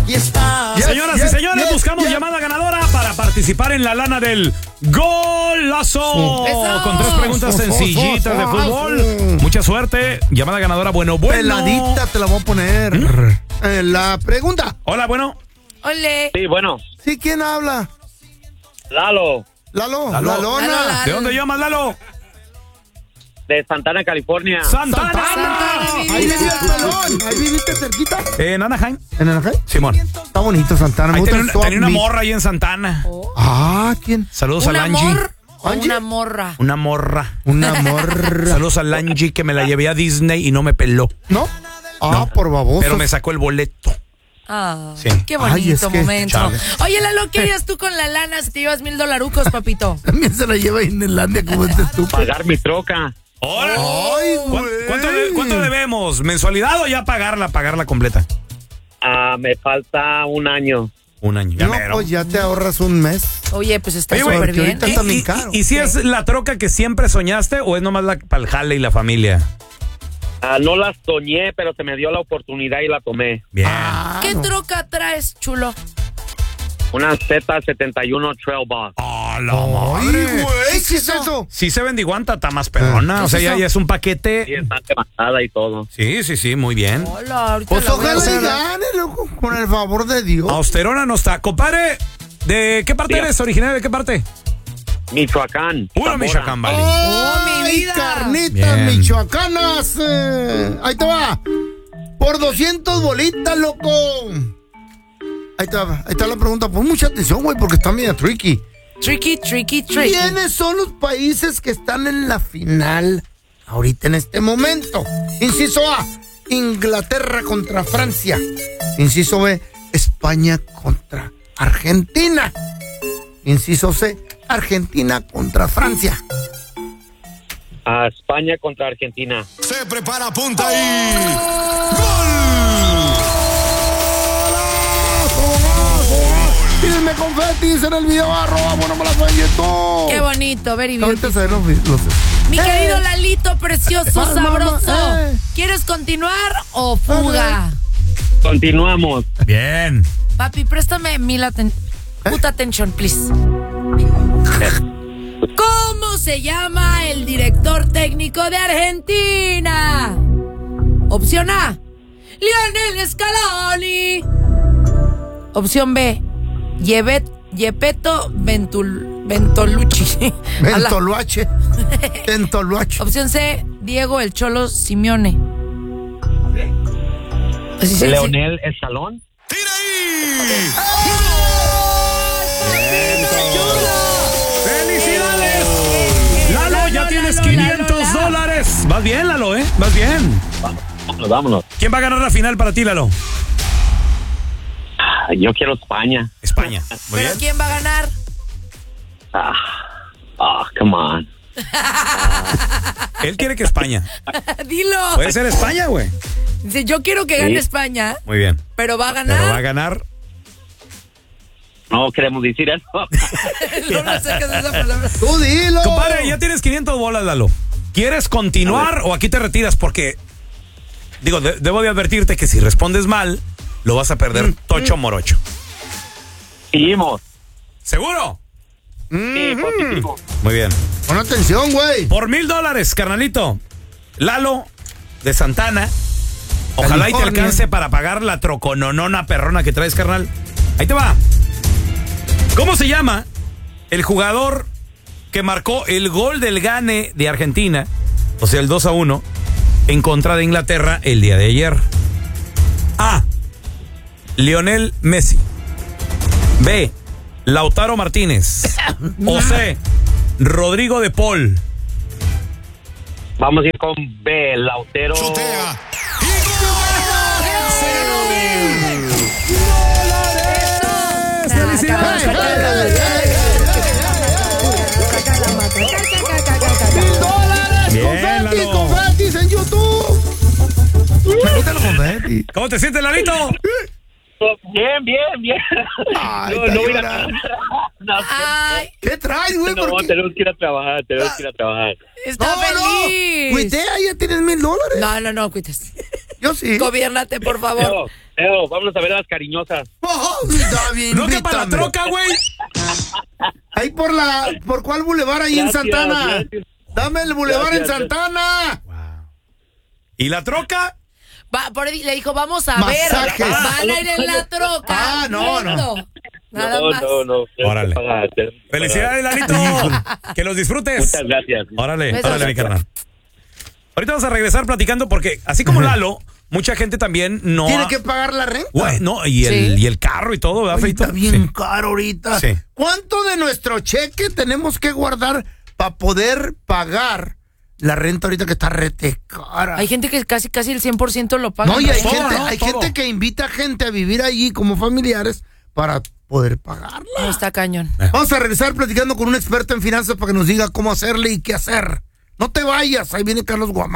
aquí está. Señoras y señores, buscamos llamada ganadora para participar en la lana del golazo. Con 3 preguntas sencillitas de fútbol. Mucha suerte. Llamada ganadora, bueno. Peladita te la voy a poner. La pregunta. Hola, bueno. Ole. Sí, bueno. ¿Sí? ¿Quién habla? Lalo, Lalona. ¿De dónde llamas, Lalo? de Santana, California. ¡Santana! Ahí vive el pelón. Ahí viviste cerquita. En Anaheim. ¿En Anaheim? Simón. Está bonito Santana. Ahí Me tenía gusta una morra ahí en Santana. Ah, ¿quién? Saludos a ¿Un Langy. amor o ¿Angie? una morra? Una morra. Una morra. Saludos a Langy, que me la llevé a Disney y no me peló. ¿No? Ah, No. por baboso. Pero me sacó el boleto. Ah, Sí. qué bonito Ay, es que, momento. chale. Oye, Lalo, ¿qué harías tú con la lana si te llevas $1,000, papito? También se la lleva a Inlandia como este estúpido. Pagar mi troca. ¡Hola! Ay, güey. ¿Cuánto debemos? ¿Mensualidad o ya pagarla completa? Me falta un año. Un año. Ya No, mero. pues ya te ahorras un mes. Oye, pues está Oye, güey, súper porque bien. ahorita está bien caro. ¿Y si es la troca que siempre soñaste o es nomás para el jale y la familia? No la soñé, pero se me dio la oportunidad y la tomé. Bien. ¿Qué troca traes, chulo? Una Z71 Trail Box. ¡Oh, la Ay, madre! güey, ¿qué es eso? Sí se vendiguanta, está más perrona. ¿Qué O sea, es ya eso? es un Sí, paquete. está levantada y todo. Sí, muy bien. Hola, ahorita Pues la voy a ojalá y hacer. gane, loco, con el favor de Dios. Austerona no está. Compadre, ¿de qué parte Sí. eres? ¿Originario de qué parte? Michoacán. Puro Zamora. Michoacán, vale. mi Ay, vida. carnitas Bien. michoacanas. Ahí te va. Por 200 bolitas, loco. Ahí está la pregunta. Pon mucha atención, güey, porque está media tricky. Tricky. ¿Quiénes son los países que están en la final ahorita en este momento? Inciso A, Inglaterra contra Francia. Inciso B, España contra Argentina. Inciso C, Argentina contra Francia. España contra Argentina. Se prepara, punta ahí. Tírenme confetis en el video, bueno, me la fue en YouTube. Qué bonito, very Ahorita beautiful. se los Mi querido Lalito, precioso, Mamá, sabroso. eh. ¿Quieres continuar o fuga? Continuamos. Bien. Papi, préstame puta atención, please. ¿Cómo se llama el director técnico de Argentina? Opción A, Lionel Scaloni. Opción B, Gepetto Bertolucci. Ventoluache. Ventoluache. Opción C, Diego el Cholo Simeone. Así se dice. Leonel Escalón. ¡Tira ahí! ¡Felicidades! Lalo, ya tienes $500. Vas bien, Lalo, ¿eh? Vas bien. Vámonos. ¿Quién va a ganar la final para ti, Lalo? Yo quiero España. España. Muy ¿Pero bien. quién va a ganar? Come on. Él quiere que España. Dilo. Puede ser España, güey. Dice, yo quiero que gane Sí. España, Muy bien. pero va a Pero va a ganar. ganar. No queremos decir eso. No me saques esa palabra. Tú dilo. Compadre, ya tienes 500 bolas, Lalo. ¿Quieres continuar o aquí te retiras? Porque, digo, debo de advertirte que si respondes mal, lo vas a perder tocho morocho. Seguimos. ¿Seguro? Sí, positivo. Muy bien. Pon atención, güey. Por $1,000, carnalito. Lalo de Santana. Ojalá y te California. alcance para pagar la trocononona perrona que traes, carnal. Ahí te va. ¿Cómo se llama el jugador que marcó el gol del gane de Argentina, o sea, el 2-1, en contra de Inglaterra el día de ayer? A. Lionel Messi. B. Lautaro Martínez. O C. Rodrigo de Paul. Vamos a ir con B, Lautero. Chutea. ¡Felicidades! $1,000. Bien, Confetis, Lalo. confetis en YouTube. Me gustan los confetis. ¿Cómo te sientes, Lalito? Bien. Ay, No, está no voy a llorando. No, Ay, ¿Qué traes, güey? no, ¿Por qué? tenemos que ir a trabajar, está No, feliz. Cuitea, ya tienes $1,000. No, cuites. Yo sí. Gobiérnate, por favor. Teo, vámonos a ver a las cariñosas. Oh, está bien, No que para la invítame. troca, güey. Ahí ¿por cuál bulevar ahí Gracias, en Santana? gracias. Dame el bulevar en Gracias. Santana. ¿Y la troca? Le dijo, vamos a Masajes. ver. Van a ir en la troca. Ah, no. Nada más. No. Órale. Tengo que pagar. Felicidades, Lalito. Que los disfrutes. Muchas gracias. Órale, Besos. órale, mi carnal. Ahorita vamos a regresar platicando porque, así como Lalo, mucha gente también no... ¿Tiene que pagar la renta? Güey, no, y el carro y todo, ¿verdad, Oye, Feito? está bien Sí. caro ahorita. Sí. ¿Cuánto de nuestro cheque tenemos que guardar para poder pagar la renta ahorita que está rete cara? Hay gente que casi el 100% lo paga. No, y hay Todo, gente, ¿no? hay Todo. gente que invita a gente a vivir allí como familiares para poder pagarla. No, está cañón. Vamos a regresar platicando con un experto en finanzas para que nos diga cómo hacerle y qué hacer. No te vayas, ahí viene Carlos Guamán.